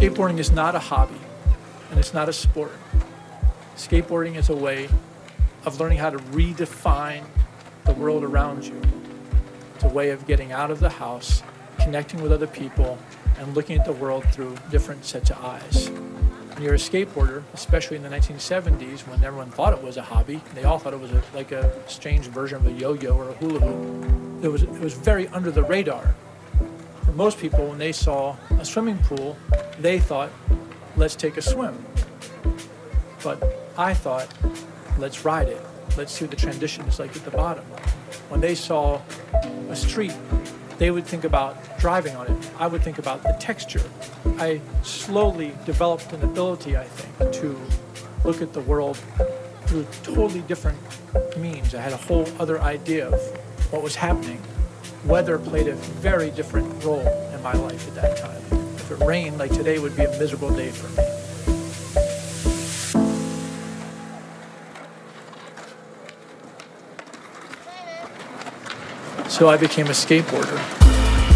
Skateboarding is not a hobby, and it's not a sport. Skateboarding is a way of learning how to redefine the world around you. It's a way of getting out of the house, connecting with other people, and looking at the world through different sets of eyes. When you're a skateboarder, especially in the 1970s, when everyone thought it was a hobby, they all thought it was like a strange version of a yo-yo or a hula hoop. It was very under the radar. For most people, when they saw a swimming pool, they thought, let's take a swim. But I thought, let's ride it. Let's see what the transition is like at the bottom. When they saw a street, they would think about driving on it. I would think about the texture. I slowly developed an ability, I think, to look at the world through totally different means. I had a whole other idea of what was happening. Weather played a very different role in my life at that time. If it rained, like today, would be a miserable day for me. So I became a skateboarder.